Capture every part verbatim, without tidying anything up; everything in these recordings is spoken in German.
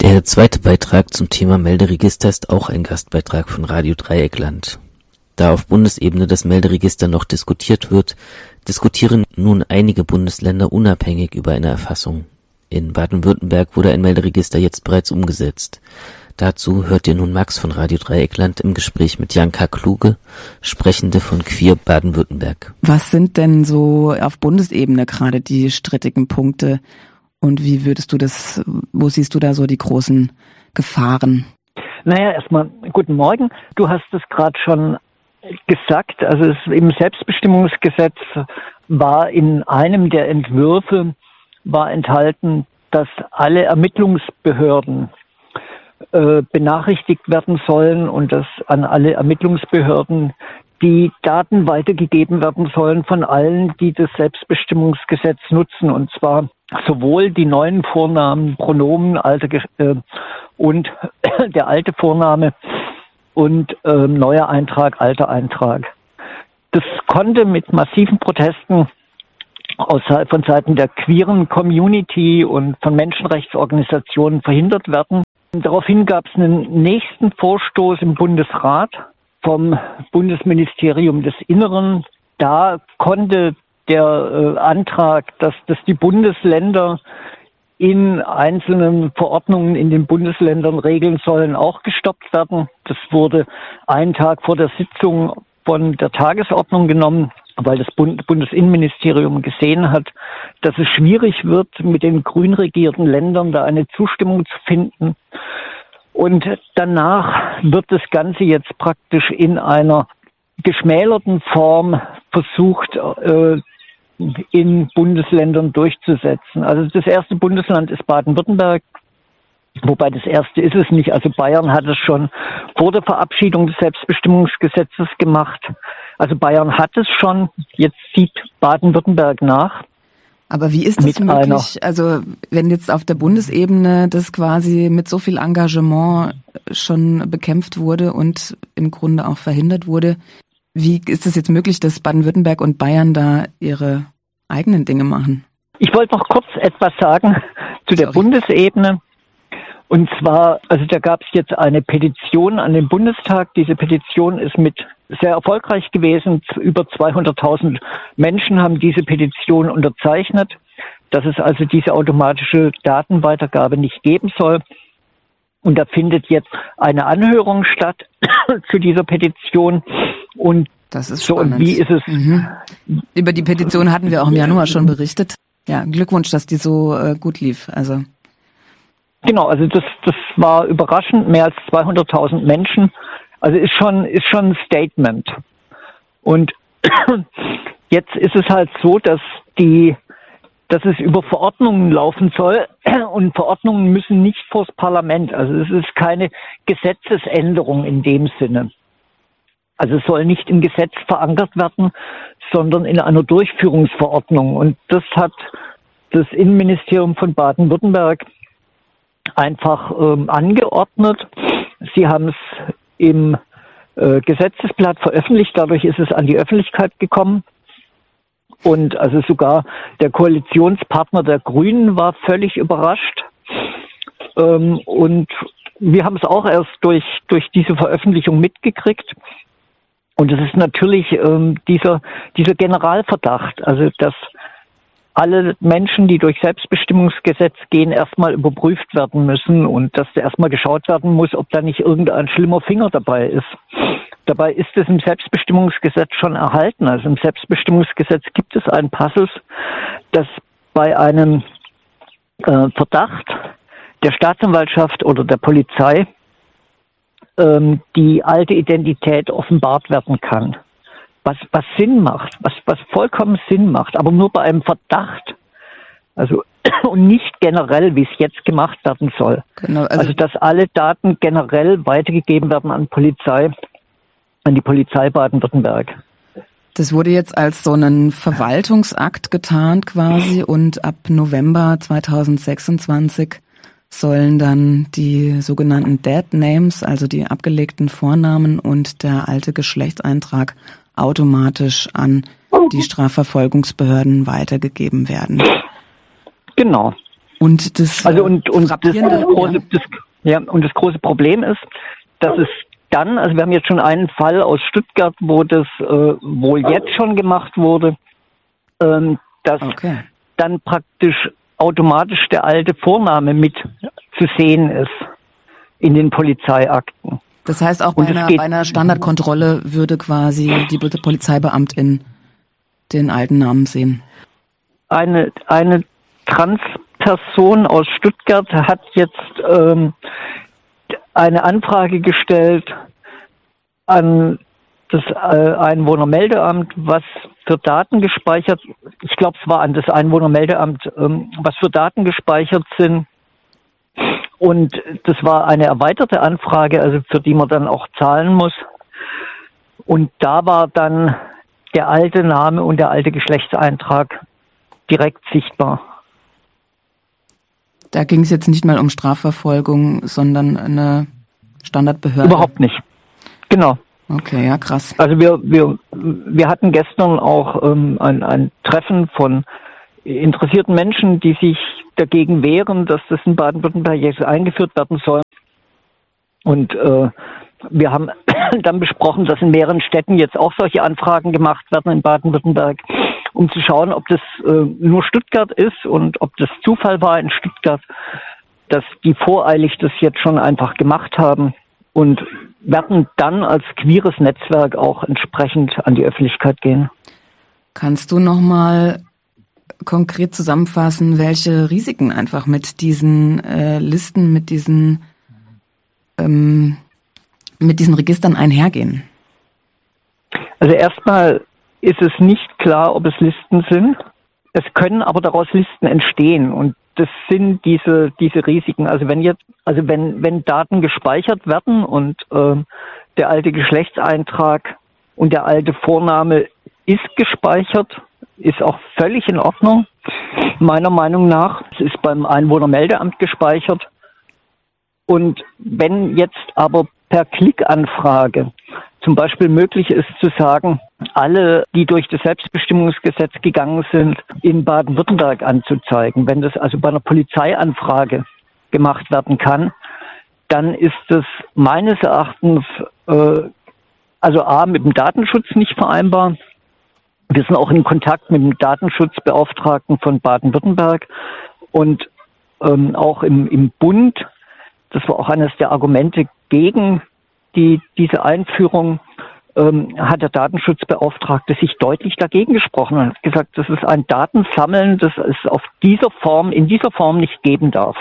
Der zweite Beitrag zum Thema Melderegister ist auch ein Gastbeitrag von Radio Dreieckland. Da auf Bundesebene das Melderegister noch diskutiert wird, diskutieren nun einige Bundesländer unabhängig über eine Erfassung. In Baden-Württemberg wurde ein Melderegister jetzt bereits umgesetzt. Dazu hört ihr nun Max von Radio Dreieckland im Gespräch mit Janka Kluge, Sprechende von Queer Baden-Württemberg. Was sind denn so auf Bundesebene gerade die strittigen Punkte und wie würdest du das, wo siehst du da so die großen Gefahren? Naja, erstmal guten Morgen. Du hast es gerade schon gesagt, also es, im Selbstbestimmungsgesetz war in einem der Entwürfe war enthalten, dass alle Ermittlungsbehörden äh, benachrichtigt werden sollen und dass an alle Ermittlungsbehörden die Daten weitergegeben werden sollen von allen, die das Selbstbestimmungsgesetz nutzen, und zwar sowohl die neuen Vornamen, Pronomen, alte äh, und der alte Vorname und äh, neuer Eintrag, alter Eintrag. Das konnte mit massiven Protesten aus, von Seiten der queeren Community und von Menschenrechtsorganisationen verhindert werden. Daraufhin gab es einen nächsten Vorstoß im Bundesrat vom Bundesministerium des Inneren. Da konnte der äh, Antrag, dass, dass die Bundesländer in einzelnen Verordnungen in den Bundesländern regeln sollen, auch gestoppt werden. Das wurde einen Tag vor der Sitzung von der Tagesordnung genommen, weil das Bund- Bundesinnenministerium gesehen hat, dass es schwierig wird, mit den grün regierten Ländern da eine Zustimmung zu finden. Und danach wird das Ganze jetzt praktisch in einer geschmälerten Form versucht, äh, in Bundesländern durchzusetzen. Also das erste Bundesland ist Baden-Württemberg, wobei das erste ist es nicht. Also Bayern hat es schon vor der Verabschiedung des Selbstbestimmungsgesetzes gemacht. Also Bayern hat es schon, jetzt zieht Baden-Württemberg nach. Aber wie ist das möglich? Also wenn jetzt auf der Bundesebene das quasi mit so viel Engagement schon bekämpft wurde und im Grunde auch verhindert wurde, wie ist es jetzt möglich, dass Baden-Württemberg und Bayern da ihre eigenen Dinge machen? Ich wollte noch kurz etwas sagen zu der Sorry. Bundesebene. Und zwar, also da gab es jetzt eine Petition an den Bundestag. Diese Petition ist mit sehr erfolgreich gewesen. Über zweihunderttausend Menschen haben diese Petition unterzeichnet, dass es also diese automatische Datenweitergabe nicht geben soll. Und da findet jetzt eine Anhörung statt zu dieser Petition. Und das ist so, spannend. und wie ist es? Mhm. Über die Petition hatten wir auch im Januar schon berichtet. Ja, Glückwunsch, dass die so äh, gut lief. Also Genau, also das, das war überraschend, mehr als zweihunderttausend Menschen. Also ist schon, ist schon ein Statement. Und jetzt ist es halt so, dass die, dass es über Verordnungen laufen soll und Verordnungen müssen nicht vors Parlament. Also es ist keine Gesetzesänderung in dem Sinne. Also es soll nicht im Gesetz verankert werden, sondern in einer Durchführungsverordnung. Und das hat das Innenministerium von Baden-Württemberg einfach ähm, angeordnet. Sie haben es im äh, Gesetzesblatt veröffentlicht, dadurch ist es an die Öffentlichkeit gekommen. Und also sogar der Koalitionspartner der Grünen war völlig überrascht. Ähm, und wir haben es auch erst durch, durch diese Veröffentlichung mitgekriegt. Und es ist natürlich ähm, dieser, dieser Generalverdacht, also dass alle Menschen, die durch Selbstbestimmungsgesetz gehen, erstmal überprüft werden müssen und dass da erstmal geschaut werden muss, ob da nicht irgendein schlimmer Finger dabei ist. Dabei ist es im Selbstbestimmungsgesetz schon erhalten. Also im Selbstbestimmungsgesetz gibt es einen Passus, dass bei einem äh, Verdacht der Staatsanwaltschaft oder der Polizei ähm, die alte Identität offenbart werden kann. Was, was Sinn macht, was, was vollkommen Sinn macht, aber nur bei einem Verdacht. Also, und nicht generell, wie es jetzt gemacht werden soll. Genau, also, also, dass alle Daten generell weitergegeben werden an Polizei, an die Polizei Baden-Württemberg. Das wurde jetzt als so einen Verwaltungsakt getarnt quasi und ab November zweitausendsechsundzwanzig sollen dann die sogenannten Dead Names, also die abgelegten Vornamen und der alte Geschlechtseintrag automatisch an die Strafverfolgungsbehörden weitergegeben werden. Genau. Und das also und, und das, das große, ja. das, ja, und das große Problem ist, dass es dann, also wir haben jetzt schon einen Fall aus Stuttgart, wo das äh, wohl jetzt schon gemacht wurde, ähm, dass okay. dann praktisch automatisch der alte Vorname mit zu sehen ist in den Polizeiakten. Das heißt, auch bei einer, bei einer Standardkontrolle würde quasi die Polizeibeamtin den alten Namen sehen. Eine, eine Transperson aus Stuttgart hat jetzt ähm, eine Anfrage gestellt an das äh, Einwohnermeldeamt, was für Daten gespeichert, ich glaube es war an das Einwohnermeldeamt, ähm, was für Daten gespeichert sind. Und das war eine erweiterte Anfrage, also für die man dann auch zahlen muss. Und da war dann der alte Name und der alte Geschlechtseintrag direkt sichtbar. Da ging es jetzt nicht mal um Strafverfolgung, sondern eine Standardbehörde. Überhaupt nicht. Genau. Okay, ja, krass. Also wir wir wir hatten gestern auch ähm, ein, ein Treffen von interessierten Menschen, die sich dagegen wehren, dass das in Baden-Württemberg jetzt eingeführt werden soll. Und äh, wir haben dann besprochen, dass in mehreren Städten jetzt auch solche Anfragen gemacht werden in Baden-Württemberg, um zu schauen, ob das äh, nur Stuttgart ist und ob das Zufall war in Stuttgart, dass die voreilig das jetzt schon einfach gemacht haben und werden dann als queeres Netzwerk auch entsprechend an die Öffentlichkeit gehen. Kannst du nochmal konkret zusammenfassen, welche Risiken einfach mit diesen äh, Listen, mit diesen ähm, mit diesen Registern einhergehen? Also erstmal ist es nicht klar, ob es Listen sind. Es können aber daraus Listen entstehen und das sind diese diese Risiken. Also wenn jetzt, also wenn wenn Daten gespeichert werden und äh, der alte Geschlechtseintrag und der alte Vorname ist gespeichert, ist auch völlig in Ordnung, meiner Meinung nach. Es ist beim Einwohnermeldeamt gespeichert. Und wenn jetzt aber per Klickanfrage zum Beispiel möglich ist zu sagen, alle, die durch das Selbstbestimmungsgesetz gegangen sind, in Baden-Württemberg anzuzeigen, wenn das also bei einer Polizeianfrage gemacht werden kann, dann ist das meines Erachtens äh, also A, mit dem Datenschutz nicht vereinbar. Wir sind auch in Kontakt mit dem Datenschutzbeauftragten von Baden-Württemberg und ähm, auch im, im Bund. Das war auch eines der Argumente gegen die, diese Einführung, ähm, hat der Datenschutzbeauftragte sich deutlich dagegen gesprochen und hat gesagt, das ist ein Datensammeln, das es auf dieser Form, in dieser Form nicht geben darf.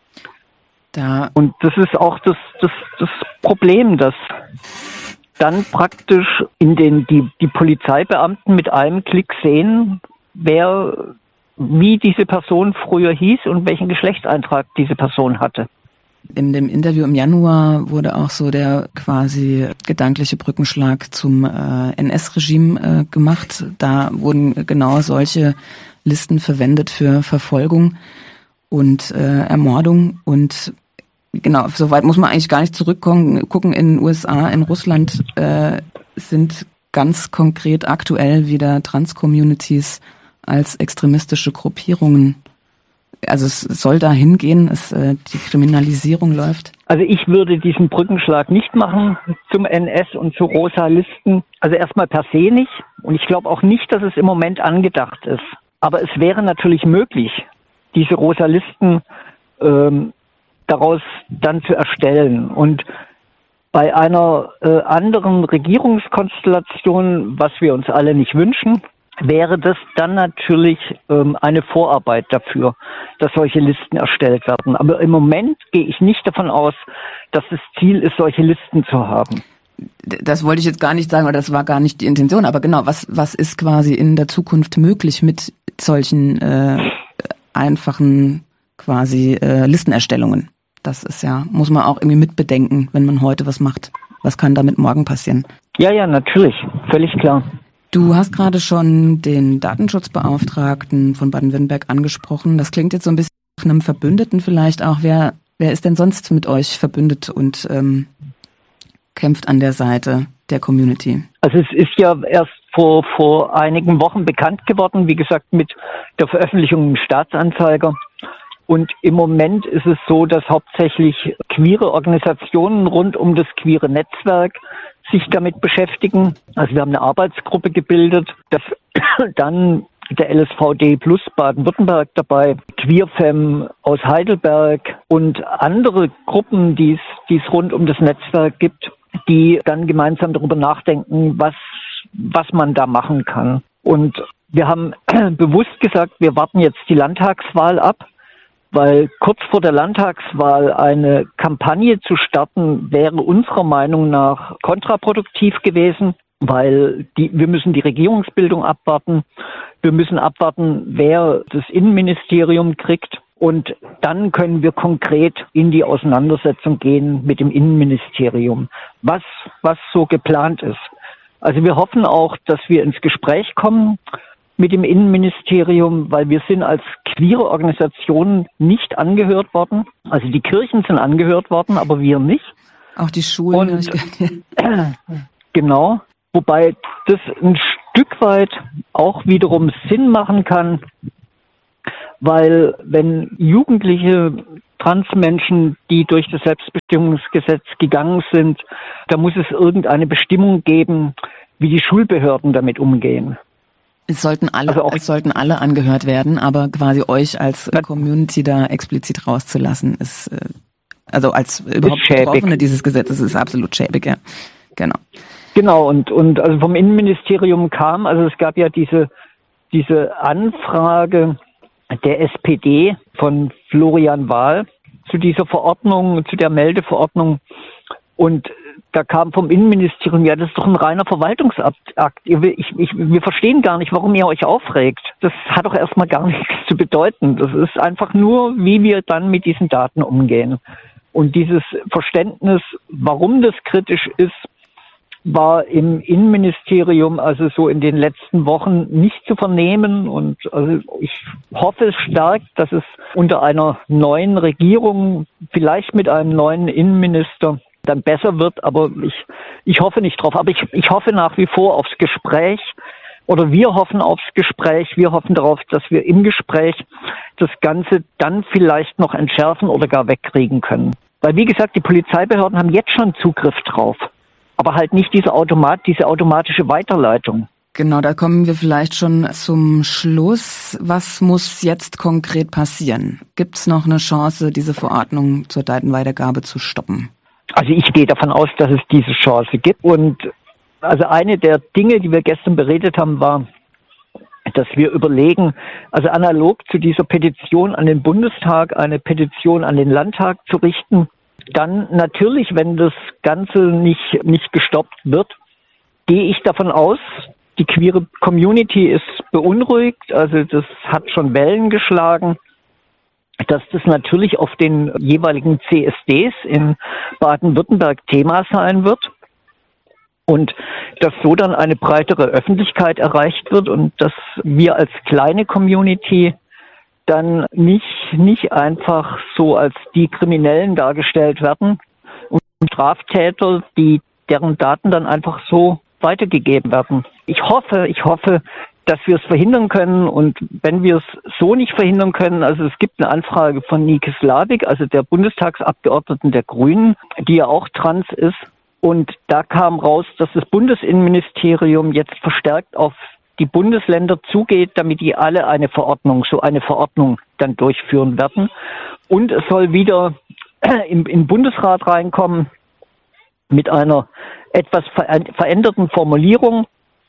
Da und das ist auch das, das, das Problem, dass dann praktisch in den die die Polizeibeamten mit einem Klick sehen, wer wie diese Person früher hieß und welchen Geschlechtseintrag diese Person hatte. In dem Interview im Januar wurde auch so der quasi gedankliche Brückenschlag zum äh, N S-Regime äh, gemacht. Da wurden genau solche Listen verwendet für Verfolgung und äh, Ermordung. Und genau, soweit muss man eigentlich gar nicht zurückgucken. Gucken in den U S A, in Russland äh, sind ganz konkret aktuell wieder Trans-Communities als extremistische Gruppierungen. Also es soll da hingehen, es, äh, die Kriminalisierung läuft. Also ich würde diesen Brückenschlag nicht machen zum N S und zu rosa Listen. Also erstmal per se nicht. Und ich glaube auch nicht, dass es im Moment angedacht ist. Aber es wäre natürlich möglich, diese rosa Listen ähm, daraus dann zu erstellen. Und bei einer äh, anderen Regierungskonstellation, was wir uns alle nicht wünschen, wäre das dann natürlich ähm, eine Vorarbeit dafür, dass solche Listen erstellt werden. Aber im Moment gehe ich nicht davon aus, dass das Ziel ist, solche Listen zu haben. Das wollte ich jetzt gar nicht sagen, weil das war gar nicht die Intention. Aber genau, was was ist quasi in der Zukunft möglich mit solchen äh, einfachen quasi äh, Listenerstellungen? Das ist ja, muss man auch irgendwie mitbedenken, wenn man heute was macht. Was kann damit morgen passieren? Ja, ja, natürlich. Völlig klar. Du hast gerade schon den Datenschutzbeauftragten von Baden-Württemberg angesprochen. Das klingt jetzt so ein bisschen nach einem Verbündeten vielleicht auch. Wer, wer ist denn sonst mit euch verbündet und ähm, kämpft an der Seite der Community? Also es ist ja erst vor, vor einigen Wochen bekannt geworden, wie gesagt, mit der Veröffentlichung im Staatsanzeiger, Und im Moment ist es so, dass hauptsächlich queere Organisationen rund um das queere Netzwerk sich damit beschäftigen. Also wir haben eine Arbeitsgruppe gebildet, dass dann der L S V D plus Baden-Württemberg dabei, Queerfem aus Heidelberg und andere Gruppen, die es, die es rund um das Netzwerk gibt, die dann gemeinsam darüber nachdenken, was, was man da machen kann. Und wir haben bewusst gesagt, wir warten jetzt die Landtagswahl ab, weil kurz vor der Landtagswahl eine Kampagne zu starten, wäre unserer Meinung nach kontraproduktiv gewesen, weil die, wir müssen die Regierungsbildung abwarten, wir müssen abwarten, wer das Innenministerium kriegt und dann können wir konkret in die Auseinandersetzung gehen mit dem Innenministerium, was, was so geplant ist. Also wir hoffen auch, dass wir ins Gespräch kommen mit dem Innenministerium, weil wir sind als queere Organisation nicht angehört worden. Also die Kirchen sind angehört worden, aber wir nicht. Auch die Schulen. Und, genau, wobei das ein Stück weit auch wiederum Sinn machen kann, weil wenn Jugendliche Transmenschen, die durch das Selbstbestimmungsgesetz gegangen sind, da muss es irgendeine Bestimmung geben, wie die Schulbehörden damit umgehen. Es sollten alle, also auch, es sollten alle angehört werden, aber quasi euch als Community da explizit rauszulassen, ist, also als überhaupt Betroffene dieses Gesetzes, ist absolut schäbig, ja. Genau. Genau, und, und also vom Innenministerium kam, also es gab ja diese, diese Anfrage der S P D von Florian Wahl zu dieser Verordnung, zu der Meldeverordnung, und da kam vom Innenministerium, ja, das ist doch ein reiner Verwaltungsakt. Ich, ich, wir verstehen gar nicht, warum ihr euch aufregt. Das hat doch erstmal gar nichts zu bedeuten. Das ist einfach nur, wie wir dann mit diesen Daten umgehen. Und dieses Verständnis, warum das kritisch ist, war im Innenministerium also so in den letzten Wochen nicht zu vernehmen. Und also ich hoffe stark, dass es unter einer neuen Regierung, vielleicht mit einem neuen Innenminister, dann besser wird, aber ich, ich hoffe nicht drauf. Aber ich, ich hoffe nach wie vor aufs Gespräch, oder wir hoffen aufs Gespräch. Wir hoffen darauf, dass wir im Gespräch das Ganze dann vielleicht noch entschärfen oder gar wegkriegen können. Weil, wie gesagt, die Polizeibehörden haben jetzt schon Zugriff drauf, aber halt nicht diese Automat, diese automatische Weiterleitung. Genau, da kommen wir vielleicht schon zum Schluss. Was muss jetzt konkret passieren? Gibt es noch eine Chance, diese Verordnung zur Datenweitergabe zu stoppen? Also ich gehe davon aus, dass es diese Chance gibt. Und also eine der Dinge, die wir gestern beredet haben, war, dass wir überlegen, also analog zu dieser Petition an den Bundestag, eine Petition an den Landtag zu richten. Dann natürlich, wenn das Ganze nicht, nicht gestoppt wird, gehe ich davon aus, die queere Community ist beunruhigt. Also das hat schon Wellen geschlagen, dass das natürlich auf den jeweiligen C S Ds in Baden-Württemberg Thema sein wird und dass so dann eine breitere Öffentlichkeit erreicht wird und dass wir als kleine Community dann nicht, nicht einfach so als die Kriminellen dargestellt werden und Straftäter, die, deren Daten dann einfach so weitergegeben werden. Ich hoffe, ich hoffe, dass wir es verhindern können, und wenn wir es so nicht verhindern können, also es gibt eine Anfrage von Nike Slavik, also der Bundestagsabgeordneten der Grünen, die ja auch trans ist, und da kam raus, dass das Bundesinnenministerium jetzt verstärkt auf die Bundesländer zugeht, damit die alle eine Verordnung, so eine Verordnung dann durchführen werden, und es soll wieder im, im Bundesrat reinkommen mit einer etwas veränderten Formulierung,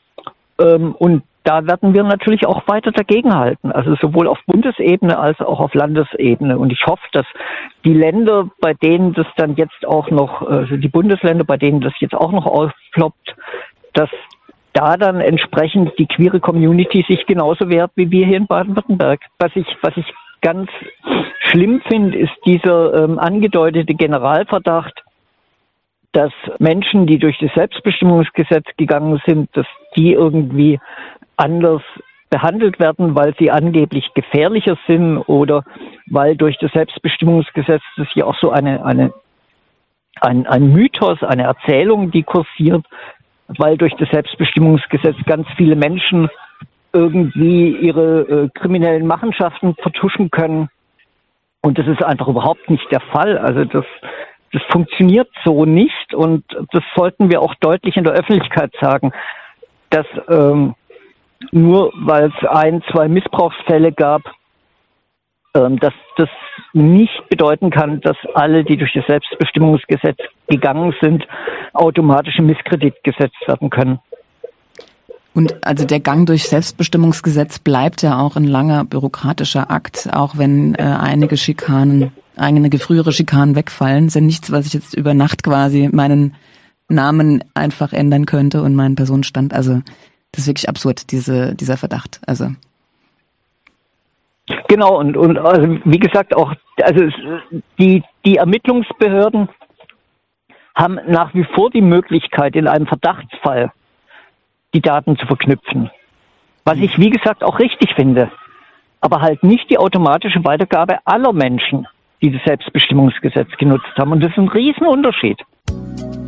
ähm, und da werden wir natürlich auch weiter dagegenhalten, also sowohl auf Bundesebene als auch auf Landesebene. Und ich hoffe, dass die Länder, bei denen das dann jetzt auch noch, also die Bundesländer, bei denen das jetzt auch noch aufploppt, dass da dann entsprechend die queere Community sich genauso wehrt wie wir hier in Baden-Württemberg. Was ich, was ich ganz schlimm finde, ist dieser ähm, angedeutete Generalverdacht, dass Menschen, die durch das Selbstbestimmungsgesetz gegangen sind, dass die irgendwie anders behandelt werden, weil sie angeblich gefährlicher sind oder weil durch das Selbstbestimmungsgesetz das hier auch so eine, eine, ein, ein Mythos, eine Erzählung, die kursiert, weil durch das Selbstbestimmungsgesetz ganz viele Menschen irgendwie ihre äh, kriminellen Machenschaften vertuschen können. Und das ist einfach überhaupt nicht der Fall. Also das, das funktioniert so nicht und das sollten wir auch deutlich in der Öffentlichkeit sagen, dass ähm, nur weil es ein, zwei Missbrauchsfälle gab, ähm, dass das nicht bedeuten kann, dass alle, die durch das Selbstbestimmungsgesetz gegangen sind, automatisch im Misskredit gesetzt werden können. Und also der Gang durch Selbstbestimmungsgesetz bleibt ja auch ein langer bürokratischer Akt, auch wenn äh, einige Schikanen, einige frühere Schikanen wegfallen, ist ja nichts, was ich jetzt über Nacht quasi meinen Namen einfach ändern könnte und meinen Personenstand. Also das ist wirklich absurd, diese, dieser Verdacht. Also genau, und, und also wie gesagt auch, also die, die Ermittlungsbehörden haben nach wie vor die Möglichkeit, in einem Verdachtsfall die Daten zu verknüpfen. Was ich, wie gesagt, auch richtig finde. Aber halt nicht die automatische Weitergabe aller Menschen, die das Selbstbestimmungsgesetz genutzt haben. Und das ist ein Riesenunterschied.